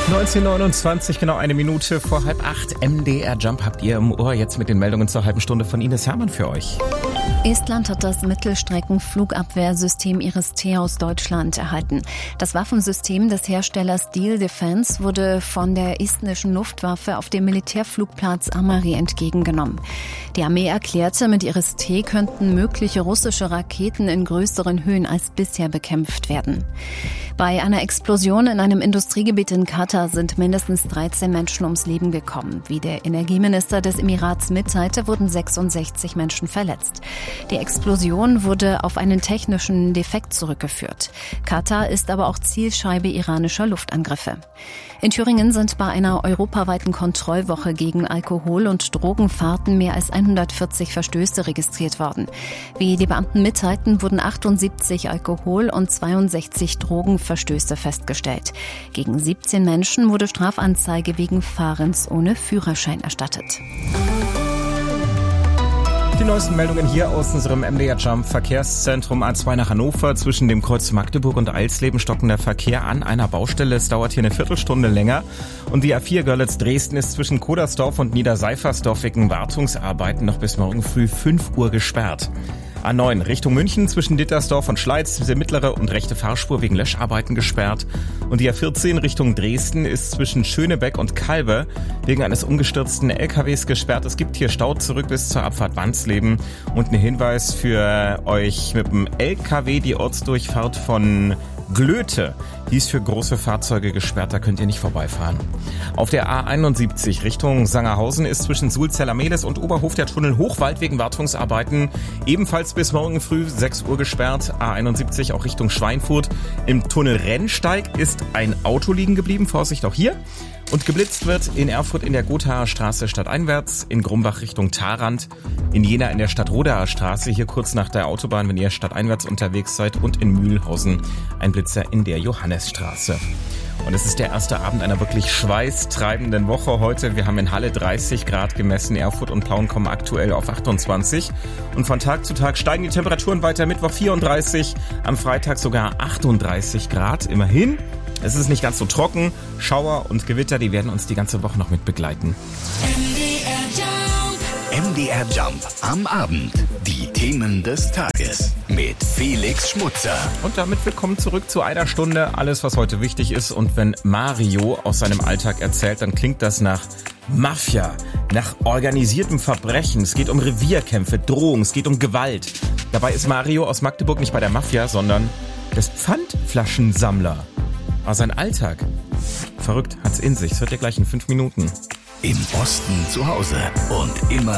19:29, genau eine Minute vor 7:30. MDR Jump habt ihr im Ohr, jetzt mit den Meldungen zur halben Stunde von Ines Hermann für euch. Estland hat das Mittelstrecken-Flugabwehrsystem Iris-T aus Deutschland erhalten. Das Waffensystem des Herstellers Diehl Defence wurde von der estnischen Luftwaffe auf dem Militärflugplatz Amari entgegengenommen. Die Armee erklärte, mit Iris-T könnten mögliche russische Raketen in größeren Höhen als bisher bekämpft werden. Bei einer Explosion in einem Industriegebiet in Katar sind mindestens 13 Menschen ums Leben gekommen. Wie der Energieminister des Emirats mitteilte, wurden 66 Menschen verletzt. Die Explosion wurde auf einen technischen Defekt zurückgeführt. Katar ist aber auch Zielscheibe iranischer Luftangriffe. In Thüringen sind bei einer europaweiten Kontrollwoche gegen Alkohol- und Drogenfahrten mehr als 140 Verstöße registriert worden. Wie die Beamten mitteilten, wurden 78 Alkohol- und 62 Drogenverstöße festgestellt. Gegen 17 Menschen wurde Strafanzeige wegen Fahrens ohne Führerschein erstattet. Die neuesten Meldungen hier aus unserem MDR Jump Verkehrszentrum A2 nach Hannover. Zwischen dem Kreuz Magdeburg und Eilsleben stockender Verkehr an einer Baustelle. Es dauert hier eine Viertelstunde länger. Und die A4 Görlitz-Dresden ist zwischen Kodersdorf und Niederseifersdorf wegen Wartungsarbeiten noch bis morgen früh 5 Uhr gesperrt. A9 Richtung München zwischen Dittersdorf und Schleiz, diese mittlere und rechte Fahrspur wegen Löscharbeiten gesperrt. Und die A14 Richtung Dresden ist zwischen Schönebeck und Calbe wegen eines umgestürzten LKWs gesperrt. Es gibt hier Stau zurück bis zur Abfahrt Wansleben. Und ein Hinweis für euch mit dem LKW, die Ortsdurchfahrt von Glöte, die ist für große Fahrzeuge gesperrt, da könnt ihr nicht vorbeifahren. Auf der A71 Richtung Sangerhausen ist zwischen Sulzeller-Mehlis und Oberhof der Tunnel Hochwald wegen Wartungsarbeiten ebenfalls bis morgen früh 6 Uhr gesperrt. A71 auch Richtung Schweinfurt. Im Tunnel Rennsteig ist ein Auto liegen geblieben, Vorsicht auch hier. Und geblitzt wird in Erfurt in der Gothaer Straße stadteinwärts, in Grumbach Richtung Tharand, in Jena in der Stadtrodaer Straße, hier kurz nach der Autobahn, wenn ihr stadteinwärts unterwegs seid, und in Mühlhausen ein Blitzer in der Johannesstraße. Und es ist der erste Abend einer wirklich schweißtreibenden Woche heute. Wir haben in Halle 30 Grad gemessen, Erfurt und Plauen kommen aktuell auf 28. Und von Tag zu Tag steigen die Temperaturen weiter. Mittwoch 34, am Freitag sogar 38 Grad, immerhin. Es ist nicht ganz so trocken. Schauer und Gewitter, die werden uns die ganze Woche noch mit begleiten. MDR Jump am Abend. Die Themen des Tages mit Felix Schmutzer. Und damit willkommen zurück zu einer Stunde. Alles, was heute wichtig ist. Und wenn Mario aus seinem Alltag erzählt, dann klingt das nach Mafia, nach organisiertem Verbrechen. Es geht um Revierkämpfe, Drohung, es geht um Gewalt. Dabei ist Mario aus Magdeburg nicht bei der Mafia, sondern des Pfandflaschensammler. Aber sein Alltag, verrückt, hat's in sich. Das hört ihr gleich in 5 Minuten. Im Osten zu Hause und immer